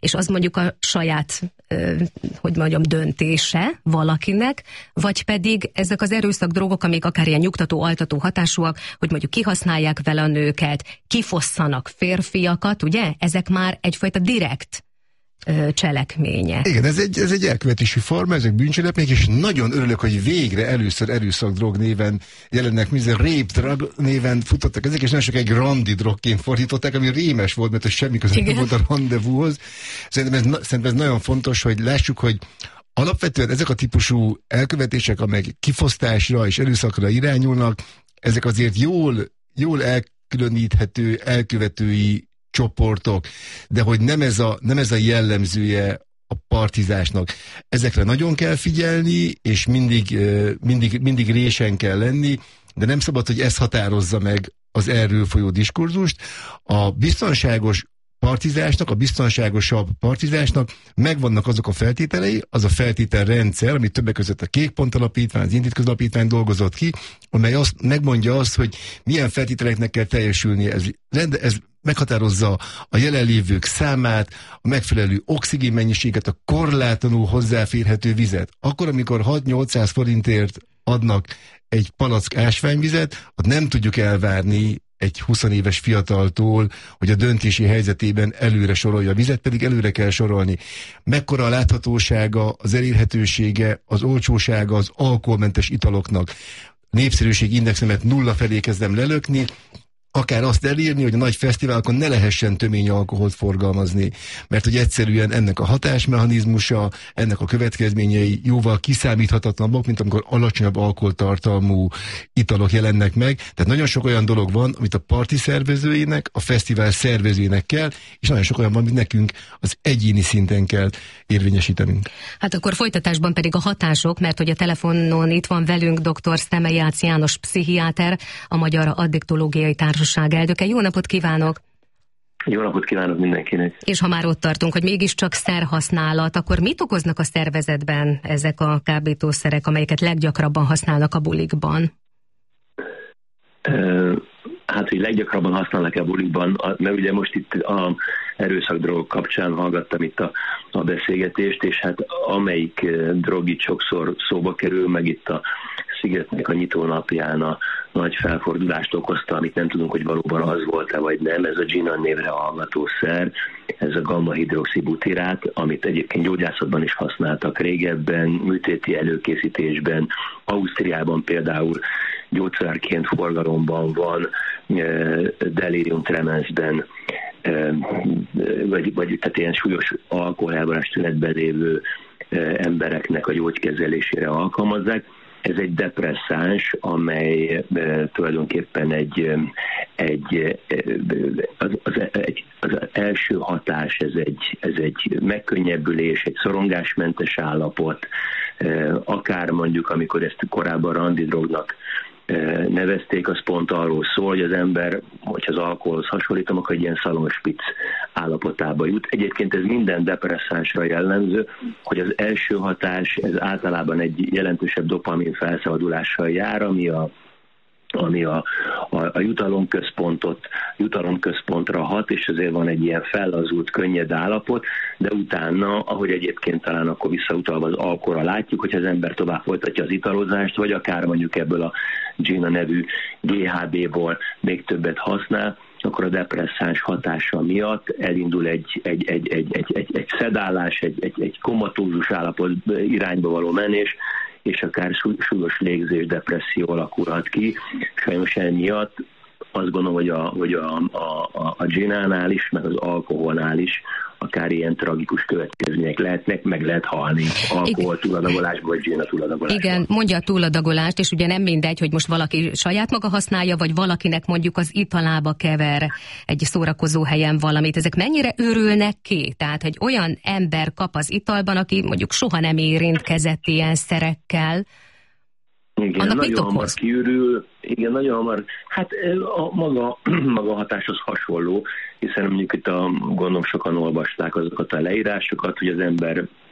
és az mondjuk a saját, hogy mondjam, döntése valakinek, vagy pedig ezek az erőszakdrogok, amik akár ilyen nyugtató, altató hatásúak, hogy mondjuk kihasználják vele a nőket, kifosszanak férfiakat, ugye? Ezek már egyfajta direkt cselekménye. Igen, ez egy elkövetési forma, ezek bűncselekmények, és nagyon örülök, hogy végre először erőszakdrog néven jelennek, minden rape drug néven futottak ezek, és nem csak egy randi drogként fordították, ami rémes volt, mert ez semmi köze nem volt a rendezvúhoz. Szerintem ez nagyon fontos, hogy lássuk, hogy alapvetően ezek a típusú elkövetések, amelyek kifosztásra és erőszakra irányulnak, ezek azért jól elkülöníthető elkövetői csoportok, de hogy nem ez a jellemzője a partizásnak. Ezekre nagyon kell figyelni, és mindig résen kell lenni, de nem szabad, hogy ez határozza meg az erről folyó diskurzust. A biztonságos partizásnak, a biztonságosabb partizásnak megvannak azok a feltételei, az a feltételrendszer, amit többek között a Kék Pont Alapítvány, az Indítköz Alapítvány dolgozott ki, amely megmondja azt, hogy milyen feltételeknek kell teljesülni. Ez meghatározza a jelenlévők számát, a megfelelő oxigénmennyiséget, a korlátlanul hozzáférhető vizet. Akkor, amikor 6-800 forintért adnak egy palack ásványvizet, ott nem tudjuk elvárni egy 20 éves fiataltól, hogy a döntési helyzetében előre sorolja a vizet, pedig előre kell sorolni. Mekkora a láthatósága, az elérhetősége, az olcsósága az alkoholmentes italoknak. Népszerűségindexemet 0 felé kezdem lelökni, akár azt elírni, hogy a nagy fesztiválokon ne lehessen tömény alkoholt forgalmazni, mert hogy egyszerűen ennek a hatásmechanizmusa, ennek a következményei jóval kiszámíthatatlanabbak, mint amikor alacsonyabb alkoholtartalmú italok jelennek meg. Tehát nagyon sok olyan dolog van, amit a parti szervezőjének, a fesztivál szervezőjének kell, és nagyon sok olyan van, amit nekünk az egyéni szinten kell érvényesítenünk. Hát akkor folytatásban pedig a hatások, mert hogy a telefonon itt van velünk dr. Sztemei Ács János pszichiáter, a Magyar Addiktológiai Társaság elnöke. Jó napot kívánok! Jó napot kívánok mindenkinek! És ha már ott tartunk, hogy mégiscsak szerhasználat, akkor mit okoznak a szervezetben ezek a kábítószerek, amelyeket leggyakrabban használnak a bulikban? Hát, hogy leggyakrabban használnak a bulikban, mert ugye most itt a erőszakdrogok kapcsán hallgattam itt a beszélgetést, és hát amelyik drog itt sokszor szóba kerül, meg itt a Szigetnek a nyitónapján a nagy felfordulást okozta, amit nem tudunk, hogy valóban az volt-e vagy nem. Ez a Gina névre hallgató szer, ez a gamma-hidroxibutirát, amit egyébként gyógyászatban is használtak régebben, műtéti előkészítésben, Ausztriában például gyógyszerként forgalomban van, delirium tremensben, vagy tehát ilyen súlyos alkoholelvarás tünetben lévő embereknek a gyógykezelésére alkalmazzák. Ez egy depresszáns, amely tulajdonképpen az első hatás, ez egy megkönnyebbülés, egy szorongásmentes állapot, akár mondjuk, amikor ezt korábban randidrognak nevezték, az pont arról szól, hogy az ember, hogyha az alkoholhoz hasonlítom, akkor egy ilyen szalonspicc állapotába jut. Egyébként ez minden depresszánsra jellemző, hogy az első hatás, ez általában egy jelentősebb dopamin felszabadulással jár, ami a jutalomközpontra hat, és azért van egy ilyen fellazult, könnyed állapot, de utána, ahogy egyébként talán akkor visszautalva az alkoholra látjuk, hogy az ember tovább folytatja az italozást, vagy akár mondjuk ebből a Gina nevű GHB-ból még többet használ, akkor a depresszáns hatása miatt elindul egy szedálás, egy komatózus állapot irányba való menés, és akár súlyos légzés, depresszió alakulhat ki. Sajnos emiatt azt gondolom, hogy a ginánál is, meg az alkoholnál is akár ilyen tragikus következmények lehetnek, meg lehet halni alkohol túladagolásból, vagy gina túladagolásból. Igen, mondja a túladagolást, és ugye nem mindegy, hogy most valaki saját maga használja, vagy valakinek mondjuk az italába kever egy szórakozó helyen valamit. Ezek mennyire őrülnek ki? Tehát, hogy olyan ember kap az italban, aki mondjuk soha nem érintkezett ilyen szerekkel. Igen, nagyon hamar kiürül, igen, nagyon hamar, hát maga hatás az hasonló, hiszen mondjuk itt gondolom sokan olvasták azokat a leírásokat, hogy az ember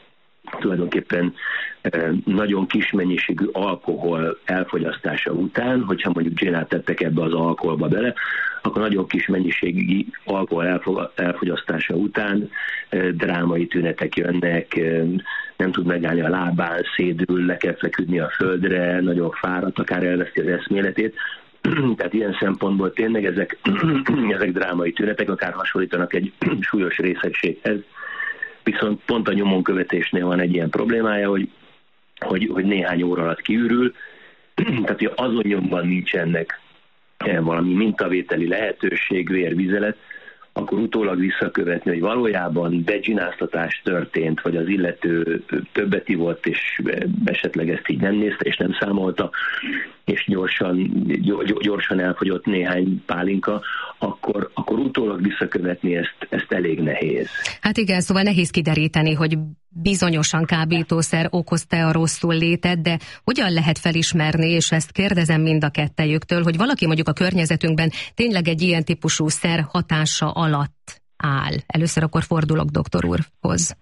tulajdonképpen nagyon kis mennyiségű alkohol elfogyasztása után, hogyha mondjuk ginát tettek ebbe az alkoholba bele, akkor nagyon kis mennyiségű alkohol elfogyasztása után drámai tünetek jönnek, nem tud megállni a lábán, szédül, le kell feküdni a földre, nagyon fáradt, akár elveszti az eszméletét. Tehát ilyen szempontból tényleg ezek drámai tünetek, akár hasonlítanak egy súlyos részegséghez. Viszont pont a nyomonkövetésnél van egy ilyen problémája, hogy néhány óra alatt kiürül, tehát hogy azon nyomban nincsenek valami mintavételi lehetőség, vérvizelet, akkor utólag visszakövetni, hogy valójában beggináztatás történt, vagy az illető többet ivott, és esetleg ezt így nem nézte, és nem számolta, és gyorsan elfogyott néhány pálinka, akkor utólag visszakövetni ezt elég nehéz. Hát igen, szóval nehéz kideríteni, hogy bizonyosan kábítószer okozta a rosszul létet, de hogyan lehet felismerni, és ezt kérdezem mind a kettejüktől, hogy valaki mondjuk a környezetünkben tényleg egy ilyen típusú szer hatása alatt áll. Először akkor fordulok doktor úrhoz.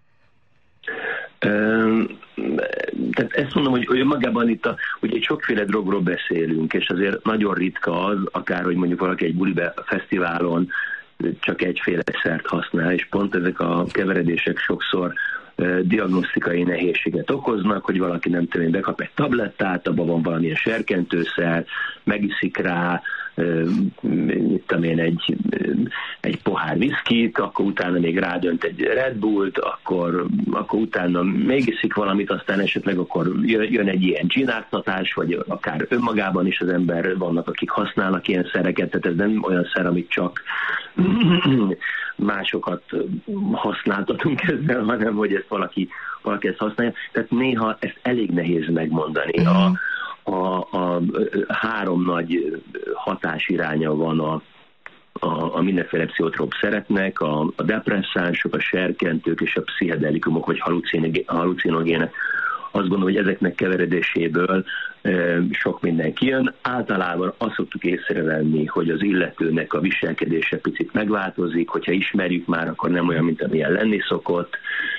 Tehát ezt mondom, hogy magában itt ugye egy sokféle drogról beszélünk, és azért nagyon ritka az, akár, hogy mondjuk valaki egy bulibe, fesztiválon csak egyféle szert használ, és pont ezek a keveredések sokszor diagnosztikai nehézséget okoznak, hogy valaki nem tudom, bekap egy tablettát, abban van valamilyen serkentőszer, megiszik rá, mit tudom én, egy pohár viszkit, akkor utána még rádönt egy Red Bullt, akkor utána még iszik valamit, aztán esetleg akkor jön egy ilyen gináztatás, vagy akár önmagában is az ember, vannak, akik használnak ilyen szereket, tehát ez nem olyan szer, amit csak másokat használtatunk ezzel, hanem hogy ezt valaki ezt használja. Tehát néha ezt elég nehéz megmondani. A három nagy hatásiránya van a mindenféle pszichotróp szereknek, a depresszánsok, a serkentők és a pszichedelikumok, vagy halucinogének. Azt gondolom, hogy ezeknek keveredéséből sok minden kijön. Általában azt szoktuk észrevenni, hogy az illetőnek a viselkedése picit megváltozik, hogyha ismerjük már, akkor nem olyan, mint amilyen lenni szokott.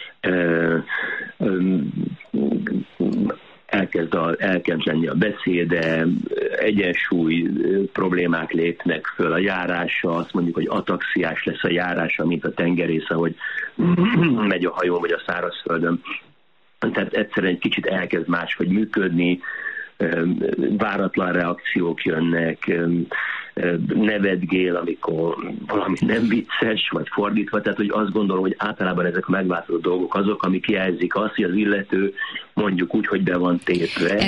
Elkezd lenni a beszéde, egyensúly problémák lépnek föl, a járása, azt mondjuk, hogy ataxiás lesz a járása, mint a tengerész, ahogy megy a hajón vagy a szárazföldön. Tehát egyszerűen egy kicsit elkezd máshogy működni, váratlan reakciók jönnek, nevetgél, amikor valami nem vicces, vagy fordítva, tehát hogy azt gondolom, hogy általában ezek a megváltozó dolgok azok, amik jelzik azt, hogy az illető mondjuk úgy, hogy be van tétve.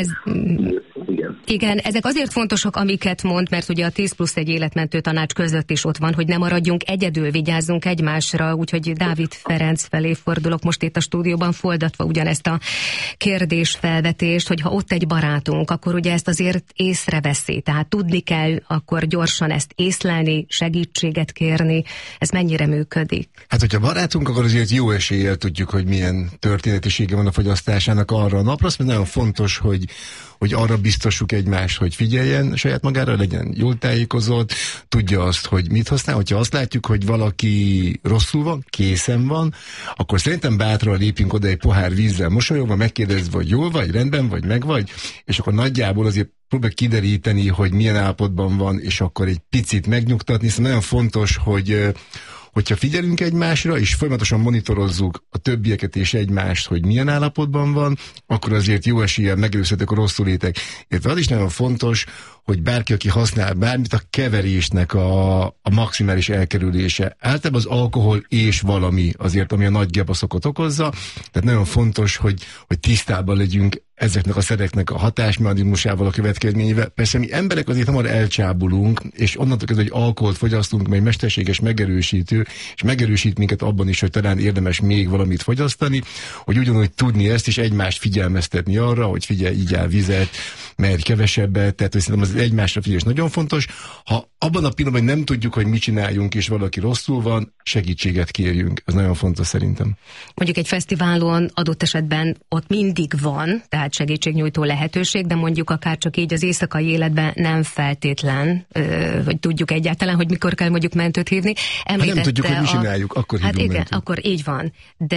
Igen, ezek azért fontosak, amiket mond, mert ugye a 10+1 életmentő tanács között is ott van, hogy ne maradjunk egyedül, vigyázzunk egymásra, úgyhogy Dávid Ferenc felé fordulok most itt a stúdióban, folytatva ugyanezt a kérdésfelvetést, hogy ha ott egy barátunk, akkor ugye ezt azért észreveszi, tehát tudni kell akkor gyorsan ezt észlelni, segítséget kérni, ez mennyire működik? Hát, hogyha barátunk, akkor azért jó eséllyel tudjuk, hogy milyen történetisége van a fogyasztásának arra a napra, azt nagyon fontos, hogy arra biztosuk egymást, hogy figyeljen saját magára, legyen jól tájékozott, tudja azt, hogy mit használ. Hogyha azt látjuk, hogy valaki rosszul van, készen van, akkor szerintem bátran lépjünk oda egy pohár vízzel mosolyogva, megkérdezve, hogy jól vagy, rendben vagy, meg vagy, és akkor nagyjából azért próbál kideríteni, hogy milyen állapotban van, és akkor egy picit megnyugtatni, hiszen nagyon fontos, hogyha figyelünk egymásra, és folyamatosan monitorozzuk a többieket és egymást, hogy milyen állapotban van, akkor azért jó eséllyel megelőzhetők a rosszulétek. Illetve az is nagyon fontos, hogy bárki, aki használ bármit, a keverésnek a maximális elkerülése. Általában az alkohol és valami azért, ami a nagy gebaszokot okozza, tehát nagyon fontos, hogy tisztában legyünk ezeknek a szereknek a hatásmechanizmusával, a következményével. Persze mi emberek azért hamar elcsábulunk, és onnantól kezdve, hogy alkoholt fogyasztunk, mely mesterséges megerősítő, és megerősít minket abban is, hogy talán érdemes még valamit fogyasztani, hogy ugyanúgy tudni ezt, és egymást figyelmeztetni arra, hogy figyelj, igyál vizet, merj kevesebbet, tehát szerintem az egymásra figyelés nagyon fontos. Ha abban a pillanatban nem tudjuk, hogy mit csináljunk, és valaki rosszul van, segítséget kérjünk. Ez nagyon fontos szerintem. Mondjuk egy fesztiválon adott esetben ott mindig van, tehát segítségnyújtó lehetőség, de mondjuk akár csak így az éjszakai életben nem feltétlen, hogy tudjuk egyáltalán, hogy mikor kell mondjuk mentőt hívni. Ha nem tudjuk, hogy mi csináljuk, akkor hívunk igen, mentőt. Akkor így van. De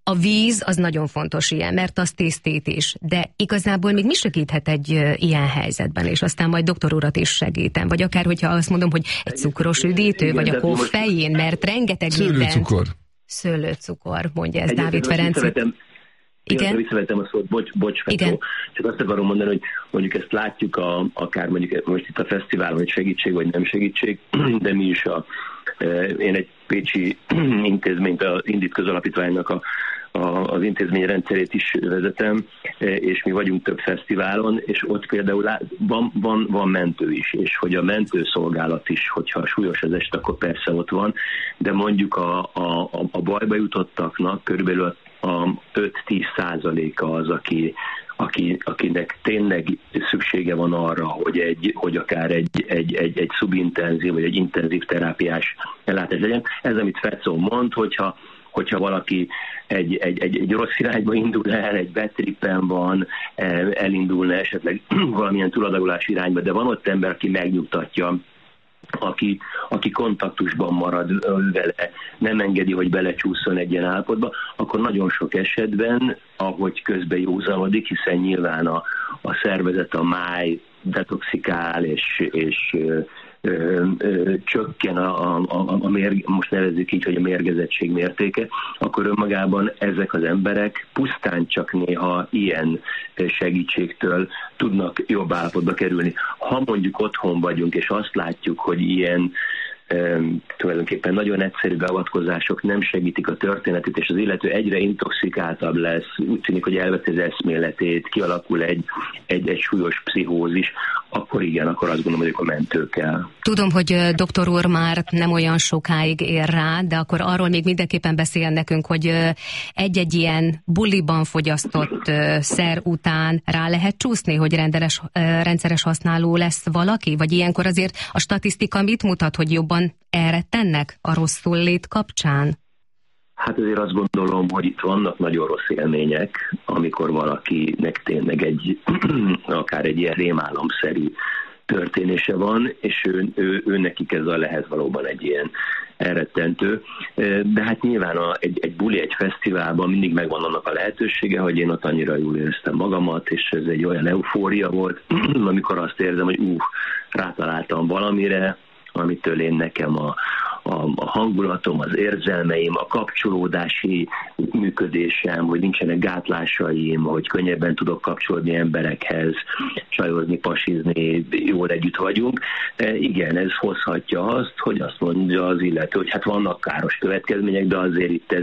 A víz az nagyon fontos ilyen, mert az tisztít is, de igazából még mi segíthet egy ilyen helyzetben, és aztán majd doktor urat is segítem, vagy akár, hogyha azt mondom, hogy egy cukros üdítő, vagy a koffein, mert rengeteg szőlőcukor. Szőlőcukor, mondja ez Dávid Ferenc. Igen? Visszavettem a szót, bocs Fetó. Csak azt akarom mondani, hogy mondjuk ezt látjuk akár mondjuk most itt a fesztiválon, hogy segítség vagy nem segítség, de mi is én egy pécsi intézményt, az Indit Közalapítványnak az intézmény rendszerét is vezetem, és mi vagyunk több fesztiválon, és ott például van mentő is, és hogy a mentőszolgálat is, hogyha súlyos az eset, akkor persze ott van, de mondjuk a bajba jutottaknak körülbelül a 5-10% az, akinek tényleg szüksége van arra, hogy akár egy szubintenzív vagy egy intenzív terápiás ellátás legyen. Ez, amit Fecó mond, hogyha valaki egy rossz irányba indul el, egy betrippen van, elindulna esetleg valamilyen túladagolás irányba, de van ott ember, aki megnyugtatja, aki kontaktusban marad vele, nem engedi, hogy belecsúszson egy ilyen állapotba, akkor nagyon sok esetben, ahogy közben józanodik, hiszen nyilván a szervezet, a máj detoxikál, és csökken most nevezzük így, hogy a mérgezettség mértéke, akkor önmagában ezek az emberek pusztán csak néha ilyen segítségtől tudnak jobb állapotba kerülni. Ha mondjuk otthon vagyunk, és azt látjuk, hogy ilyen tulajdonképpen nagyon egyszerű beavatkozások nem segítik a történetét, és az illető egyre intoxikáltabb lesz, úgy tűnik, hogy elveti az eszméletét, kialakul egy súlyos pszichózis, akkor igen, akkor azt gondolom, hogy a mentő kell. Tudom, hogy doktor úr már nem olyan sokáig ér rá, de akkor arról még mindenképpen beszél nekünk, hogy egy-egy ilyen buliban fogyasztott szer után rá lehet csúszni, hogy rendszeres használó lesz valaki? Vagy ilyenkor azért a statisztika mit mutat, hogy jobban elrettennek a rosszul lét kapcsán? Hát azért azt gondolom, hogy itt vannak nagyon rossz élmények, amikor valakinek tényleg akár egy ilyen rémálomszerű történése van, és ő nekik ez lehet valóban egy ilyen elrettentő. De hát nyilván egy buli, egy fesztiválban mindig megvan annak a lehetősége, hogy én ott annyira jól éreztem magamat, és ez egy olyan eufória volt, amikor azt érzem, hogy rátaláltam valamire, amitől én nekem a hangulatom, az érzelmeim, a kapcsolódási működésem, hogy nincsenek gátlásaim, hogy könnyebben tudok kapcsolódni emberekhez, csajozni, pasizni, jól együtt vagyunk. Igen, ez hozhatja azt, hogy azt mondja az illető, hogy hát vannak káros következmények, de azért itt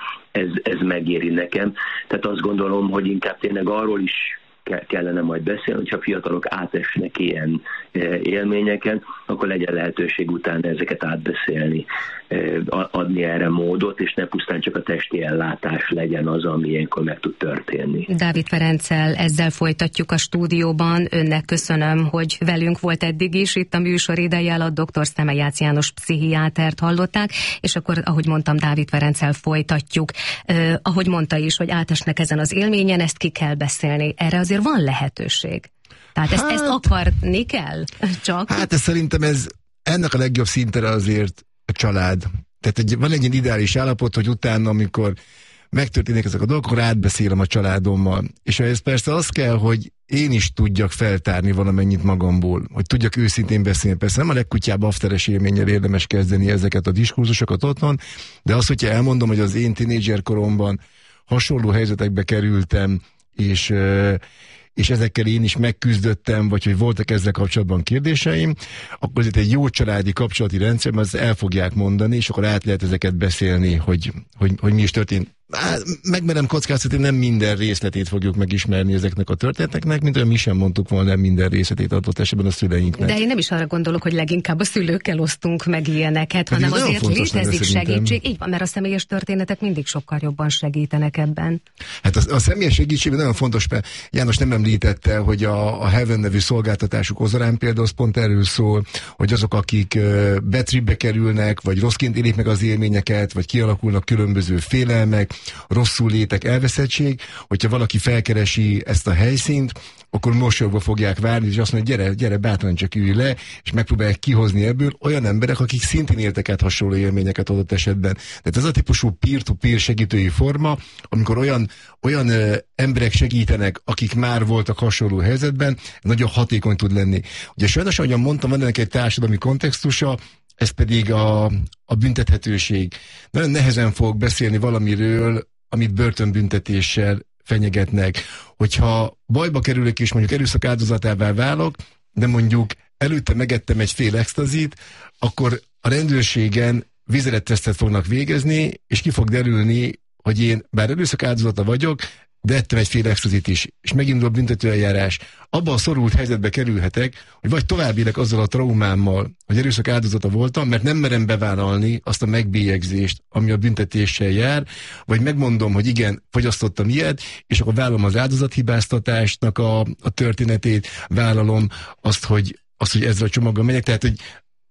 ez megéri nekem. Tehát azt gondolom, hogy inkább tényleg arról is kellene majd beszélni, hogyha fiatalok átesnek ilyen élményeken, akkor legyen lehetőség utána ezeket átbeszélni, adni erre módot, és ne pusztán csak a testi ellátás legyen az, ami ilyenkor meg tud történni. Dávid Ferenccel ezzel folytatjuk a stúdióban. Önnek köszönöm, hogy velünk volt eddig is. Itt a műsor ideje alatt dr. Szemejács János pszichiátert hallották, és akkor, ahogy mondtam, Dávid Ferenccel folytatjuk. Ahogy mondta is, hogy átesnek ezen az élményen, ezt ki kell beszélni. Erre azért van lehetőség. Tehát ezt akarni kell? Csak? Hát szerintem ennek a legjobb szintere azért a család. Tehát van egy ilyen ideális állapot, hogy utána, amikor megtörténik ezek a dolgok, akkor átbeszélem a családommal. És ez persze az kell, hogy én is tudjak feltárni valamennyit magamból, hogy tudjak őszintén beszélni. Persze nem a legkutyább afteres élménnyel érdemes kezdeni ezeket a diskurzusokat otthon, de az, hogyha elmondom, hogy az én tínédzser koromban hasonló helyzetekbe kerültem, és ezekkel én is megküzdöttem, vagy hogy voltak ezzel kapcsolatban kérdéseim, akkor azért egy jó családi kapcsolati rendszerben azt el fogják mondani, és akkor át lehet ezeket beszélni, hogy mi is történt. Megmerem kockáztatni, nem minden részletét fogjuk megismerni ezeknek a történeteknek, mint olyan mi sem mondtuk volna, nem minden részletét adott esetben a szüleinknek. De én nem is arra gondolok, hogy leginkább a szülőkkel osztunk meg ilyeneket, hanem azért létezik segítség. Így van, mert a személyes történetek mindig sokkal jobban segítenek ebben. Hát a személyes segítség nagyon fontos, mert János nem említette, hogy a Heaven nevű szolgáltatásuk Ozarán például pont erről szól, hogy azok, akik betripbe kerülnek, vagy rosszként élik meg az élményeket, vagy kialakulnak különböző félelmek, rosszul létek, elveszettség, hogyha valaki felkeresi ezt a helyszínt, akkor mosolyogva fogják várni, és azt mondja, gyere, bátran csak ülj le, és megpróbálják kihozni ebből olyan emberek, akik szintén éltek át hasonló élményeket adott esetben. Tehát ez a típusú peer-to-peer segítői forma, amikor olyan emberek segítenek, akik már voltak hasonló helyzetben, nagyon hatékony tud lenni. Ugye sajnos, ahogyan mondtam, van ennek egy társadalmi kontextusa, ez pedig a büntethetőség. Nagyon nehezen fogok beszélni valamiről, amit börtönbüntetéssel fenyegetnek. Hogyha bajba kerülök és mondjuk erőszak áldozatává válok, de mondjuk előtte megettem egy fél extazit, akkor a rendőrségen vizelettesztet fognak végezni, és ki fog derülni, hogy én bár erőszak áldozata vagyok, de ettem egy fél extazit is, és megindul a büntetőeljárás. Abba a szorult helyzetbe kerülhetek, hogy vagy tovább élek azzal a traumámmal, hogy erőszak áldozata voltam, mert nem merem bevállalni azt a megbélyegzést, ami a büntetéssel jár, vagy megmondom, hogy igen, fogyasztottam ilyet, és akkor vállalom az áldozathibáztatásnak a történetét, vállalom azt, hogy ezzel a csomaggal megyek. Tehát, hogy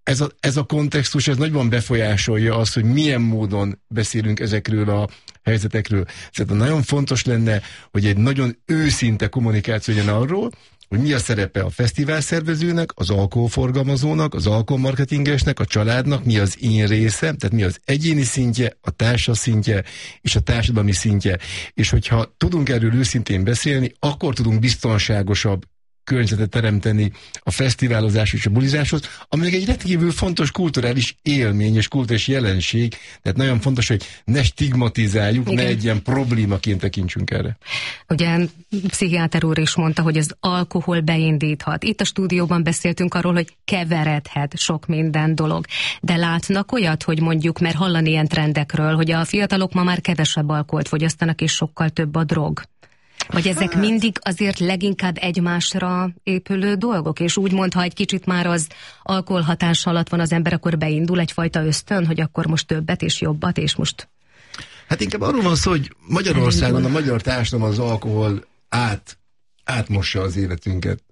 ez a kontextus, ez nagyban befolyásolja azt, hogy milyen módon beszélünk ezekről a helyzetekről. Szerintem nagyon fontos lenne, hogy egy nagyon őszinte kommunikáció legyen arról, hogy mi a szerepe a fesztivál szervezőnek, az alkoholforgalmazónak, az alkoholmarketingesnek, a családnak, mi az én része, tehát mi az egyéni szintje, a társas szintje és a társadalmi szintje. És hogyha tudunk erről őszintén beszélni, akkor tudunk biztonságosabb környezetet teremteni a fesztiválozás és a bulizáshoz, ami egy rendkívül fontos kulturális élmény és kulturális jelenség, tehát nagyon fontos, hogy ne stigmatizáljuk, igen, ne egy ilyen problémaként tekintsünk erre. Ugye pszichiáter úr is mondta, hogy az alkohol beindíthat. Itt a stúdióban beszéltünk arról, hogy keveredhet sok minden dolog. De látnak olyat, hogy mondjuk, mert hallani ilyen trendekről, hogy a fiatalok ma már kevesebb alkoholt fogyasztanak, és sokkal több a drog. Vagy ezek mindig azért leginkább egymásra épülő dolgok, és úgymond, ha egy kicsit már az alkoholhatás alatt van az ember, akkor beindul egyfajta ösztön, hogy akkor most többet és jobbat, és most... Hát inkább arról van szó, hogy Magyarországon a magyar társadalom az alkohol átmossa az életünket.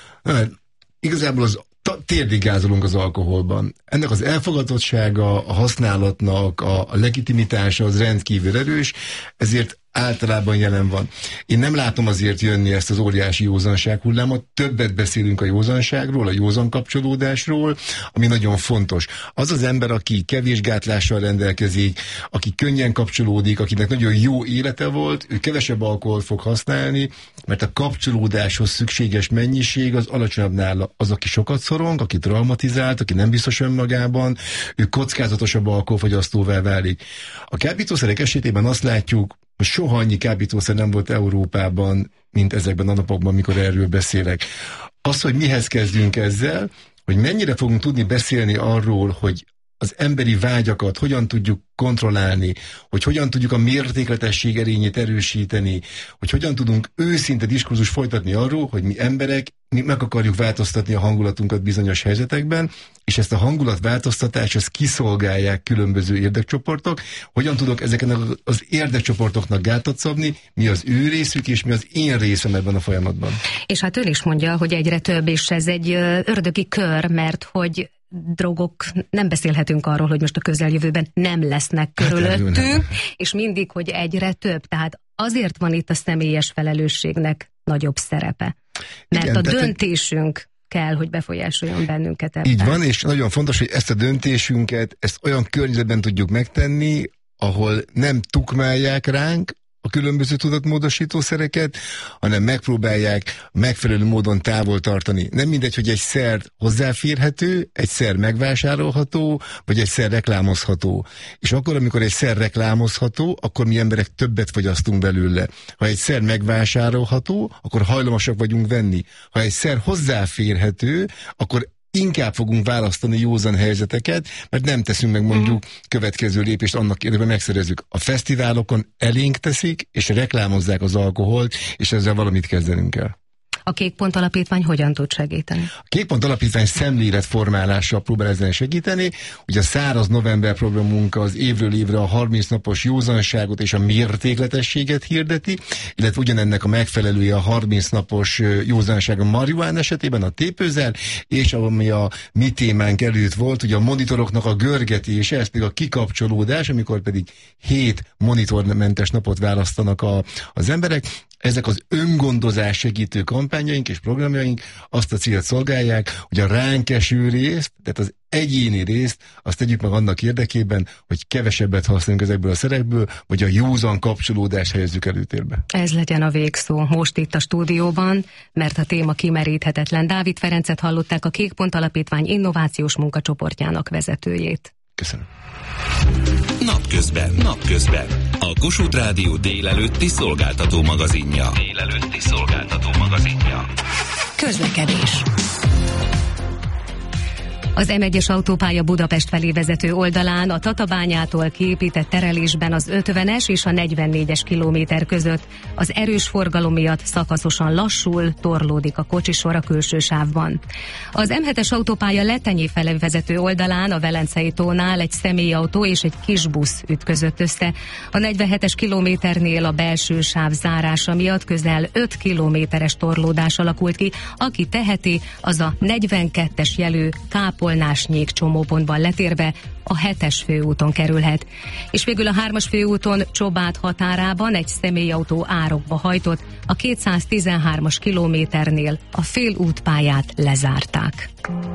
Igazából térdig gázolunk az alkoholban. Ennek az elfogadottsága, a használatnak, a legitimitása az rendkívül erős, ezért általában jelen van. Én nem látom azért jönni ezt az óriási józanság hullámot, többet beszélünk a józanságról, a józan kapcsolódásról, ami nagyon fontos. Az az ember, aki kevés gátlással rendelkezik, aki könnyen kapcsolódik, akinek nagyon jó élete volt, ő kevesebb alkoholt fog használni, mert a kapcsolódáshoz szükséges mennyiség az alacsonyabb nála. Az, aki sokat szorong, aki traumatizált, aki nem biztos önmagában, ő kockázatosabb alkoholfogyasztóvá válik. A kábítószerek esetében azt látjuk, hogy soha annyi kábítószer nem volt Európában, mint ezekben a napokban, amikor erről beszélek. Az, hogy mihez kezdjünk ezzel, hogy mennyire fogunk tudni beszélni arról, hogy az emberi vágyakat hogyan tudjuk kontrollálni, hogy hogyan tudjuk a mértékletesség erényét erősíteni, hogy hogyan tudunk őszinte diskurzus folytatni arról, hogy mi emberek, mi meg akarjuk változtatni a hangulatunkat bizonyos helyzetekben, és ezt a hangulatváltoztatást ezt kiszolgálják különböző érdekcsoportok, hogyan tudok ezeken az érdekcsoportoknak gátat szabni, mi az ő részük, és mi az én részem ebben a folyamatban. És hát ön is mondja, hogy egyre több, és ez egy ördögi kör, mert hogy drogok, nem beszélhetünk arról, hogy most a közeljövőben nem lesznek körülöttünk, és mindig, hogy egyre több. Tehát azért van itt a személyes felelősségnek nagyobb szerepe. Mert igen, a döntésünk kell, hogy befolyásoljon bennünket ebben. Így van, és nagyon fontos, hogy ezt a döntésünket, ezt olyan környezetben tudjuk megtenni, ahol nem tukmálják ránk a különböző tudatmódosítószereket, hanem megpróbálják megfelelő módon távol tartani. Nem mindegy, hogy egy szer hozzáférhető, egy szer megvásárolható, vagy egy szer reklámozható. És akkor, amikor egy szer reklámozható, akkor mi emberek többet fogyasztunk belőle. Ha egy szer megvásárolható, akkor hajlamosak vagyunk venni. Ha egy szer hozzáférhető, akkor inkább fogunk választani józan helyzeteket, mert nem teszünk meg mondjuk következő lépést annak érdekében megszerezzük. A fesztiválokon elénk teszik, és reklámozzák az alkoholt, és ezzel valamit kezdenünk kell. A Kék Pont Alapítvány hogyan tud segíteni? A Kék Pont Alapítvány szemléletformálással próbál ezen segíteni. Ugye a Száraz November programunk az évről évre a 30 napos józanságot és a mértékletességet hirdeti, illetve ugyanennek a megfelelője a 30 napos józanság a marihuán esetében, a tépőzel, és ami a mi témánk előtt volt, ugye a monitoroknak a görgetése, ez pedig a kikapcsolódás, amikor pedig 7 monitormentes napot választanak az emberek. Ezek az öngondozás segítő kampányaink és programjaink azt a célt szolgálják, hogy a ránk eső részt, tehát az egyéni részt, azt tegyük meg annak érdekében, hogy kevesebbet használjunk ezekből a szerekből, vagy a józan kapcsolódást helyezzük előtérbe. Ez legyen a végszó most itt a stúdióban, mert a téma kimeríthetetlen. Dávid Ferencet hallották, a Kék Pont Alapítvány innovációs munkacsoportjának vezetőjét. Köszönöm. Napközben. A Kossuth Rádió délelőtti szolgáltató magazinja. Közlekedés. Az M1-es autópálya Budapest felé vezető oldalán a Tatabányától kiépített terelésben az 50-es és a 44-es kilométer között az erős forgalom miatt szakaszosan lassul, torlódik a kocsisor a külső sávban. Az M7-es autópálya Letenyé felé vezető oldalán a Velencei tónál egy személyautó és egy kisbusz ütközött össze. A 47-es kilométernél a belső sáv zárása miatt közel 5 kilométeres torlódás alakult ki. Aki teheti, az a 42-es jelű Kápolnás-Nyék csomópontban letérve a 7-es főúton kerülhet. És végül a 3-as főúton Csobád határában egy személyautó árokba hajtott, a 213-as kilométernél a félútpályát lezárták.